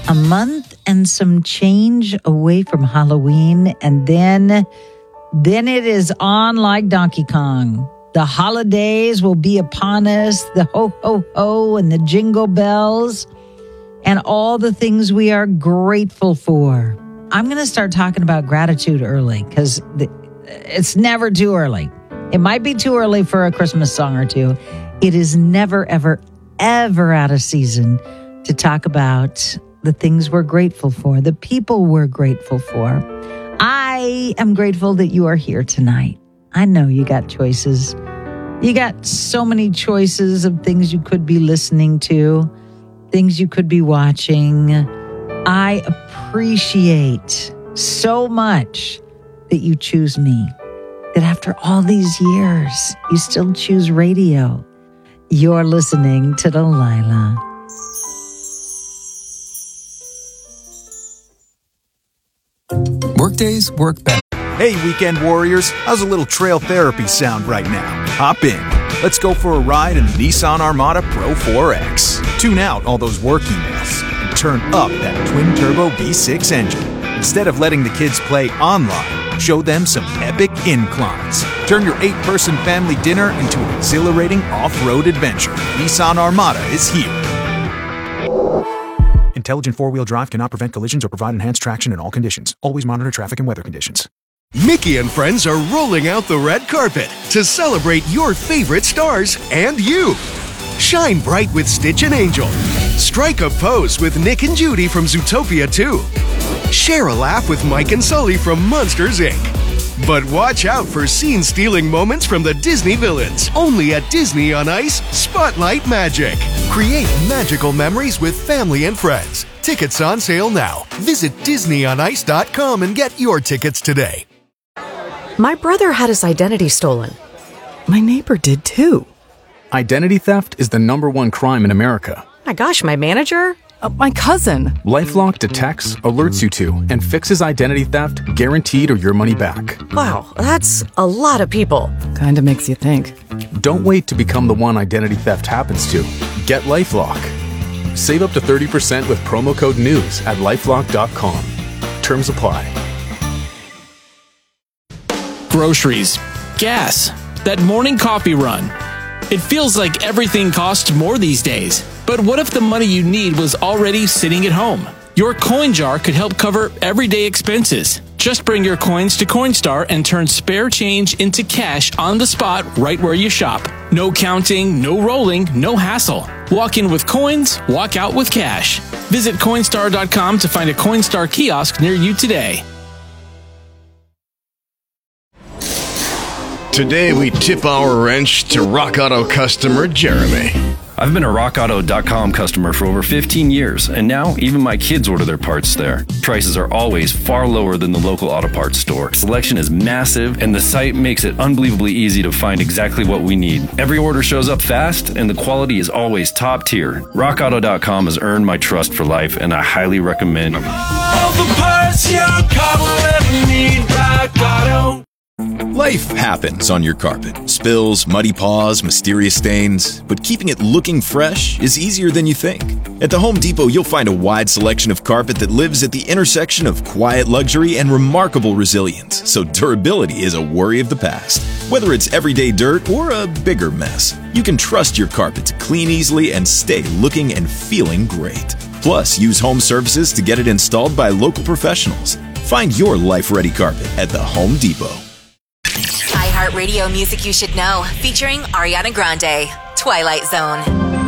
A month and some change away from Halloween, and then it is on like Donkey Kong. The holidays will be upon us, the ho, ho, ho, and the jingle bells, and all the things we are grateful for. I'm going to start talking about gratitude early because it's never too early. It might be too early for a Christmas song or two. It is never, ever, ever out of season to talk about the things we're grateful for, the people we're grateful for. I am grateful that you are here tonight. I know you got choices. You got so many choices of things you could be listening to, things you could be watching. I appreciate so much that you choose me, that after all these years, you still choose radio. You're listening to Delilah. Workdays work better. Hey, weekend warriors, how's a little trail therapy sound right now? Hop in. Let's go for a ride in the Nissan Armada Pro 4X. Tune out all those work emails and turn up that twin-turbo V6 engine. Instead of letting the kids play online, show them some epic inclines. Turn your 8-person family dinner into an exhilarating off-road adventure. Nissan Armada is here. Intelligent four-wheel drive cannot prevent collisions or provide enhanced traction in all conditions. Always monitor traffic and weather conditions. Mickey and friends are rolling out the red carpet to celebrate your favorite stars and you. Shine bright with Stitch and Angel. Strike a pose with Nick and Judy from Zootopia 2. Share a laugh with Mike and Sully from Monsters, Inc. But watch out for scene-stealing moments from the Disney villains. Only at Disney on Ice Spotlight Magic. Create magical memories with family and friends. Tickets on sale now. Visit DisneyOnIce.com and get your tickets today. My brother had his identity stolen. My neighbor did too. Identity theft is the #1 crime in America. My gosh, my manager? My cousin. LifeLock detects, alerts you to, and fixes identity theft guaranteed or your money back. Wow, that's a lot of people. Kinda makes you think. Don't wait to become the one identity theft happens to. Get LifeLock. Save up to 30% with promo code NEWS at LifeLock.com. Terms apply. Groceries, gas, that morning coffee run. It feels like everything costs more these days. But what if the money you need was already sitting at home? Your coin jar could help cover everyday expenses. Just bring your coins to Coinstar and turn spare change into cash on the spot right where you shop. No counting, no rolling, no hassle. Walk in with coins, walk out with cash. Visit Coinstar.com to find a Coinstar kiosk near you today. Today we tip our wrench to Rock Auto customer Jeremy. I've been a RockAuto.com customer for over 15 years, and now even my kids order their parts there. Prices are always far lower than the local auto parts store. Selection is massive, and the site makes it unbelievably easy to find exactly what we need. Every order shows up fast, and the quality is always top tier. RockAuto.com has earned my trust for life, and I highly recommend it. All the parts your car will ever need, Rock Auto. Life happens on your carpet. Spills, muddy paws, mysterious stains. But keeping it looking fresh is easier than you think. At the Home Depot, you'll find a wide selection of carpet that lives at the intersection of quiet luxury and remarkable resilience. So durability is a worry of the past. Whether it's everyday dirt or a bigger mess, you can trust your carpet to clean easily and stay looking and feeling great. Plus, use home services to get it installed by local professionals. Find your life-ready carpet at the Home Depot. iHeartRadio Music You Should Know, featuring Ariana Grande, Twilight Zone.